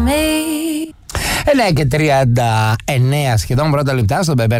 me. 9 και 39 σχεδόν πρώτα λεπτά στο Pepper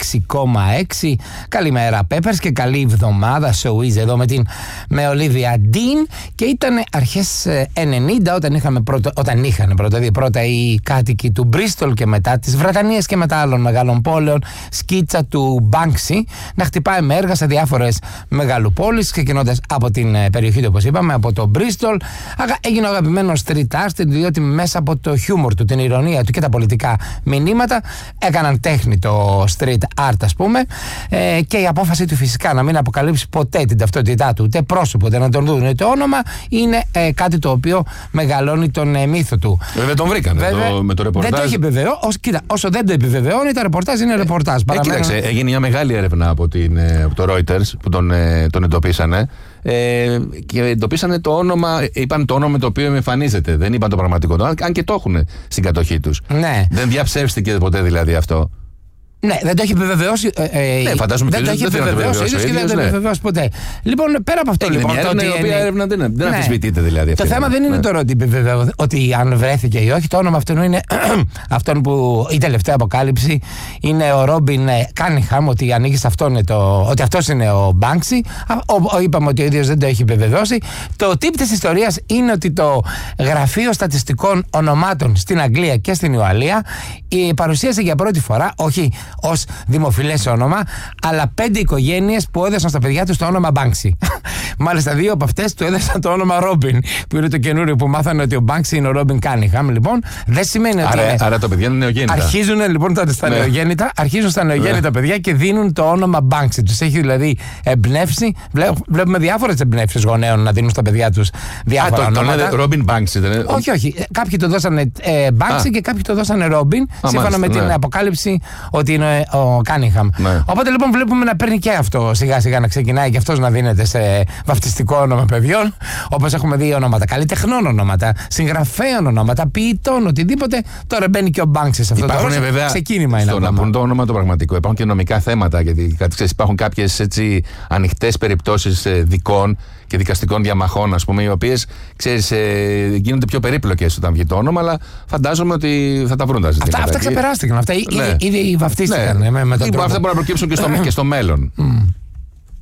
96,6. Καλημέρα Peppers και καλή εβδομάδα. Showbiz εδώ με Ολίβια Ντίν. Και ήταν αρχές 90 όταν είχαν πρώτα οι κάτοικοι του Μπρίστολ και μετά της Βρετανίας και μετά άλλων μεγάλων πόλεων σκίτσα του Banksy να χτυπάει με έργα σε διάφορες μεγαλοπόλεις, ξεκινώντας από την περιοχή του, όπως είπαμε, από το Μπρίστολ. Έγινε ο αγαπημένος street art, διότι μέσα από το χιούμορ του, την ηρωνία του και τα πολιτικά μηνύματα έκαναν τέχνη το street art, ας πούμε, και η απόφαση του φυσικά να μην αποκαλύψει ποτέ την ταυτότητά του, ούτε πρόσωπο, ούτε να τον δουν ούτε όνομα, είναι κάτι το οποίο μεγαλώνει τον μύθο του. Βέβαια τον βρήκανε με το ρεπορτάζ. Δεν το έχει επιβεβαιώσει. Κοίτα, όσο δεν το επιβεβαιώνει, τα ρεπορτάζ είναι ρεπορτάζ. Κοίταξε, έγινε μια μεγάλη έρευνα από το Reuters που τον εντοπίσανε. Και εντοπίσανε το όνομα, είπαν το όνομα με το οποίο εμφανίζεται. Δεν είπαν το πραγματικό όνομα, αν και το έχουν στην κατοχή τους. Ναι. Δεν διαψεύστηκε ποτέ δηλαδή αυτό. Ναι, δεν το έχει επιβεβαιώσει. Ναι, φαντάζομαι δεν το έχει επιβεβαιώσει ίδιος και δεν το έχει επιβεβαιώσει ποτέ. Λοιπόν, πέρα από αυτό, έγινε λοιπόν. Η οποία έρευνα δεν αμφισβητείται δηλαδή. Το θέμα δεν είναι τώρα ότι αν βρέθηκε ή όχι. Το όνομα αυτού είναι αυτόν που η τελευταία αποκάλυψη είναι ο Ρόμπιν Κάνιχαμ, ότι ανοίγει ότι αυτός είναι ο Μπάνξι. Είπαμε ότι ο ίδιος δεν το έχει επιβεβαιώσει. Το τύπ της ιστορίας είναι ότι το Γραφείο Στατιστικών Ονομάτων στην Αγγλία και στην Ουαλία παρουσίασε για πρώτη φορά, όχι ως δημοφιλές όνομα, αλλά 5 οικογένειες που έδωσαν στα παιδιά τους το όνομα Banksy. Μάλιστα 2 από αυτές του έδωσαν το όνομα Robin, που είναι το καινούριο που μάθανε ότι ο Banksy είναι ο Robin Cunningham. Λοιπόν, δεν σημαίνει ότι. Άρα τα παιδιά είναι νεογέννητα. Αρχίζουν λοιπόν στα νεογέννητα, στα νεογέννητα παιδιά και δίνουν το όνομα Banksy. Τους έχει δηλαδή εμπνεύσει. Βλέπουμε διάφορες εμπνεύσεις γονέων να δίνουν στα παιδιά τους διάφορα ονόματα. Το Robin Banksy, δεν είναι? Όχι. Κάποιοι το δώσανε Banksy και κάποιοι το δώσανε Robin, σύμφωνα με την αποκάλυψη ότι είναι ο Κάνιχαμ. Ναι. Οπότε λοιπόν βλέπουμε να παίρνει και αυτό σιγά σιγά, να ξεκινάει και αυτός να δίνεται σε βαφτιστικό όνομα παιδιών. Όπως έχουμε δει ονόματα καλλιτεχνών, ονόματα συγγραφέων, ονόματα ποιητών, οτιδήποτε. Τώρα μπαίνει και ο Μπάνξι σε αυτό το ξεκίνημα. Στο να πούν το όνομα το πραγματικό. Υπάρχουν και νομικά θέματα, γιατί υπάρχουν κάποιες ανοιχτές περιπτώσεις δικών και δικαστικών διαμαχών, ας πούμε, οι οποίες, ξέρεις, γίνονται πιο περίπλοκες όταν βγει το όνομα, αλλά φαντάζομαι ότι θα τα βρουν τα ζητήματα. Αυτά ξεπεράστηκαν. Αυτά ήδη βαφτίστηκαν. Αυτά μπορούν να προκύψουν και στο μέλλον.